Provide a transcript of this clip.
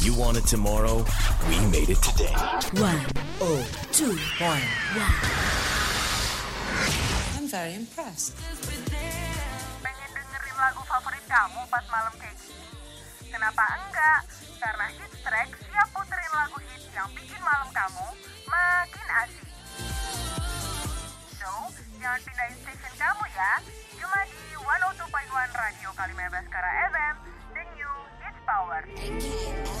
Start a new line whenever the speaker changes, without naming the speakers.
You want it tomorrow? We made it today.
102.1.
I'm very impressed.
Pengen dengerin lagu favorit kamu pas malam kayak gini? Kenapa enggak? Karena Hits Track siap puterin lagu hits yang bikin malam kamu makin asik. So, jangan pindahin station kamu ya. Cuma di 102.1 Radio Kalimah Baskara FM, The New Hits Power.